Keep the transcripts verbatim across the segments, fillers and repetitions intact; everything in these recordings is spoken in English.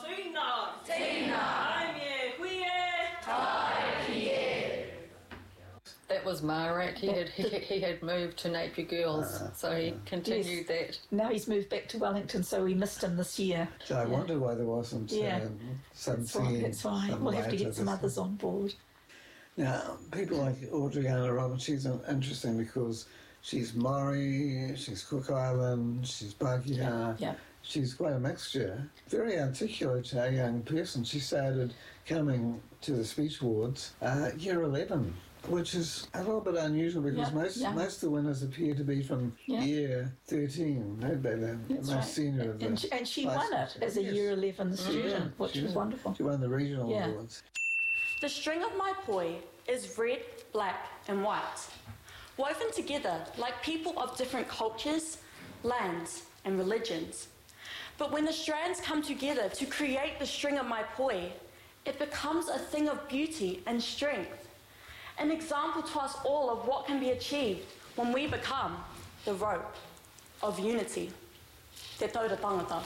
Tina. Tina. Aimie, huie. Tai kie. That was Marek. He had, he, he had moved to Napier Girls, uh, so he continued yes. that. Now he's moved back to Wellington, so we missed him this year. So I yeah. wondered why there wasn't yeah. um, some That's right, that's right. We'll have to get some others on board. Now, people like Audriana Robin, she's interesting because she's Maori, she's Cook Island, she's Pākehā. Yeah. yeah. She's quite a mixture. Very articulate uh, young person. She started coming to the speech awards uh, year eleven, which is a little bit unusual because yeah, most yeah. most of the winners appear to be from yeah. year thirteen. They're the most right. senior of them. And she, and she won it as a yes. year eleven student, yeah, which was did. wonderful. She won the regional yeah. awards. The string of my poi is red, black and white, woven together like people of different cultures, lands and religions. But when the strands come together to create the string of my poi, it becomes a thing of beauty and strength, an example to us all of what can be achieved when we become the rope of unity. Te Taura Tangata.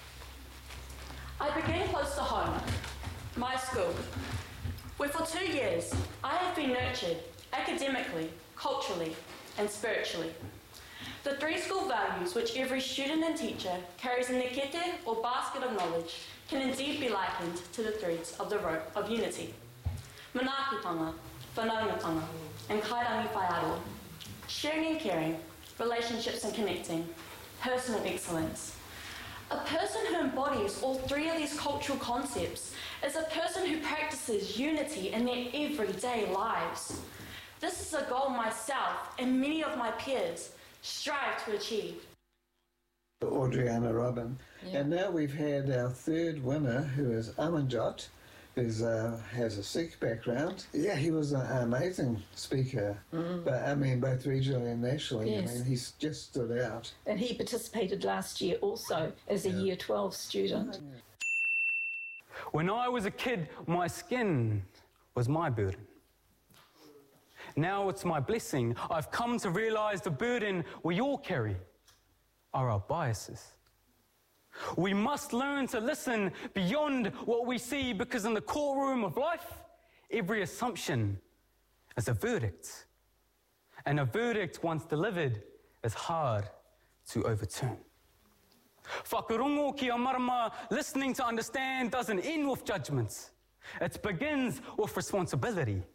I began close to home, my school, where for two years I have been nurtured academically, culturally and spiritually. The three school values which every student and teacher carries in their kete or basket of knowledge can indeed be likened to the threads of the rope of unity. Manaakitanga, whanaungatanga and kairangi whaiaro. Sharing and caring, relationships and connecting, personal excellence. A person who embodies all three of these cultural concepts is a person who practices unity in their everyday lives. This is a goal myself and many of my peers strive to achieve. Audriana Robin. Yeah. And now we've had our third winner, who is Amanjot, who uh, has a Sikh background. Yeah, he was an amazing speaker, mm. but I mean, both regionally and nationally. Yes. I mean, he's just stood out. And he participated last year also as a yeah. year twelve student. When I was a kid, my skin was my burden. Now it's my blessing. I've come to realise the burden we all carry are our biases. We must learn to listen beyond what we see, because in the courtroom of life, every assumption is a verdict. And a verdict once delivered is hard to overturn. Whakarongo ki a marama, listening to understand doesn't end with judgments. It begins with responsibility.